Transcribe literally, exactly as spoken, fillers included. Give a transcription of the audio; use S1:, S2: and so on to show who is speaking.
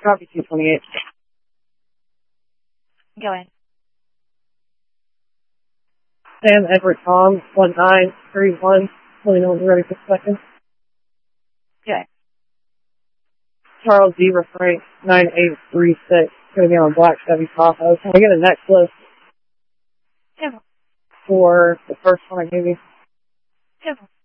S1: Copy two twenty-eight.
S2: Go ahead.
S1: Sam Edward Tom, one nine three one. Let me know when you're ready for the second.
S2: Go ahead.
S1: Charles Zebra Frank, nine eight three six. Going to be on Black Chevy Tahoe. Can I get a next list
S2: Simple.
S1: for the first one I gave you?
S2: Simple.